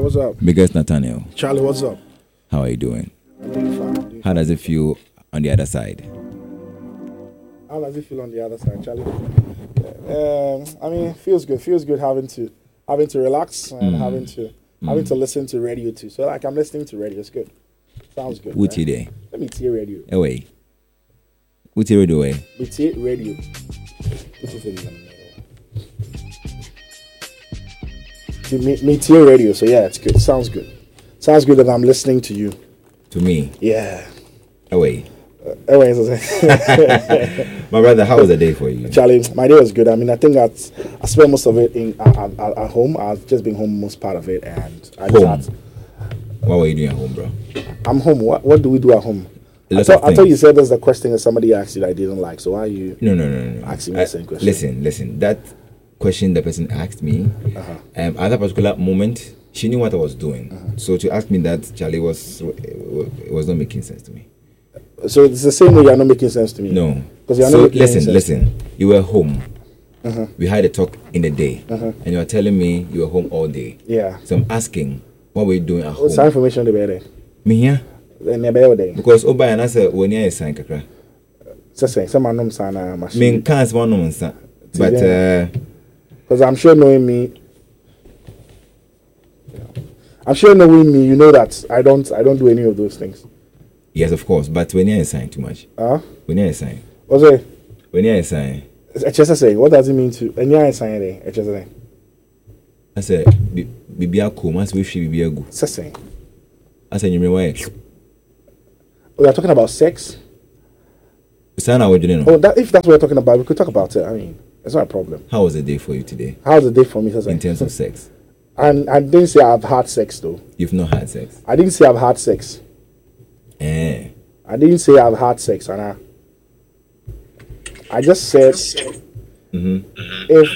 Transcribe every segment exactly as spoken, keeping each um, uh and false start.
what's up? Biggest Nathaniel. Charlie, what's up? How are you doing? I'm doing fine. I'm doing How does it feel on the other side? How does it feel on the other side, Charlie? Um, I mean, feels good. Feels good having to having to relax and Mm. having to Mm. having to listen to radio too. So like I'm listening to radio. It's good. Sounds good. What right? you there? Let me hear radio. Away. What you do away? Me hear radio. What is it? Me, me hear radio. So yeah, it's good. Sounds good. Sounds good that I'm listening to you. To me. Yeah. Away. Uh, anyways, My brother, how was the day for you? Charlie, my day was good. I mean, I think that I spent most of it in at, at, at home. I've just been home most part of it, and I Home. just had, What were you doing at home, bro? I'm home. What what do we do at home? I Lots thought, of I thought you things. said there's a question that somebody asked you that I didn't like. So why are you No, no, no, no. no. asking me I- the same question? Listen, listen. That question the person asked me, Uh-huh. um, at that particular moment, she knew what I was doing. Uh-huh. So to ask me that, Charlie, was it was not making sense to me. So it's the same way you're not making sense to me. No. Because you're So not making any listen, sense. listen. You were home. Uh-huh. We had a talk in the day, Uh-huh. and you were telling me you were home all day. Yeah. So I'm asking, what were you doing at What's that home? information the better? Me here? Then the better day. Because Oba and I said, when you sign kakra. So say some nom sana Me machine. can't one no answer. But uh, Because I'm sure knowing me, I'm sure knowing me, you know that I don't I don't do any of those things. yes, of course. But when you sign too much, Huh? when you sign, What's it? when you sign, H S S A. What does it mean to? And yeah, sign it. H S S A. I said, Bibi ako, mas we should be a go. It's the same. I said, you mean why? We are talking about sex. Sana, what do you know? Oh, that, if that's what we're talking about, we could talk about it. I mean, it's not a problem. How was the day for you today How's the day for me? Sasa? in terms of sex? And I didn't say I've had sex though. You've not had sex. I didn't say I've had sex. Eh. I didn't say I've had sex, and I, I just said Mm-hmm. if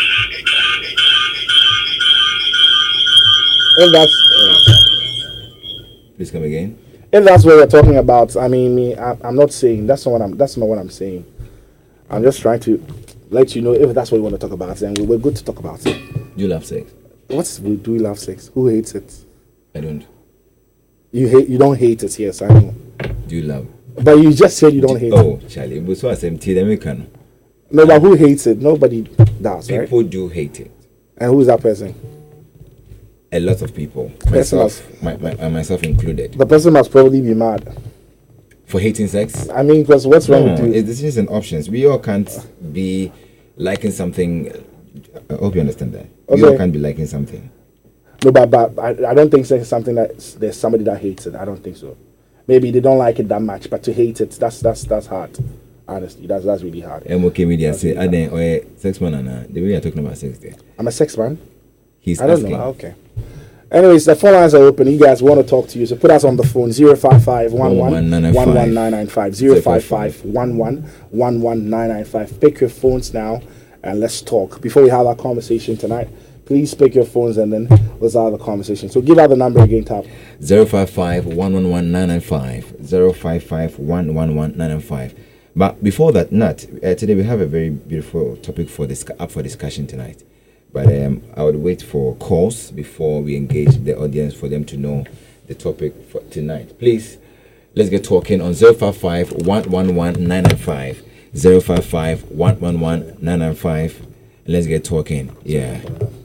if that's Please come again. if that's what we're talking about. I mean, me, I, I'm not saying that's not what I'm. That's not what I'm saying. I'm just trying to let you know if that's what you want to talk about, then we're good to talk about it. Do you love sex? What's do we love sex? Who hates it? I don't. You hate. You don't hate it. Yes, I know. Do you love? But you just said you don't hate it. Oh, Charlie, but so I said, American. No, but who hates it? Nobody does, right? People do hate it. And who is that person? A lot of people, Person myself, my, my, and myself included, The person must probably be mad. for hating sex. I mean, because what's wrong No, with you? it's decisions and options. We all can't be liking something. I hope you understand that. We all Okay. can't be liking something. No, but, but I, I don't think sex is something that there's somebody that hates it. I don't think so. Maybe they don't like it that much, but to hate it, that's that's that's hard. Honestly, that's that's really hard. M O K media That's say, really "I then or sex man and the way you're talking about sex there." I'm a sex man. He's I don't asking. know. Okay. Anyways, the phone lines are open. You guys want to talk to you, so put us on the phone zero five five one one one one nine nine five zero five five one one one one nine nine five. Pick your phones now and let's talk. Before we have our conversation tonight, please pick your phones and then let's have the conversation. So give out the number again, Tap. Zero five five one one one nine nine five zero five five one one one nine nine five. But before that, Nat, uh, today we have a very beautiful topic for this up for discussion tonight. But um, I would wait for calls before we engage the audience for them to know the topic for tonight. Please, let's get talking on zero five five one one one nine nine five zero five five one one one nine nine five. Let's get talking. Yeah.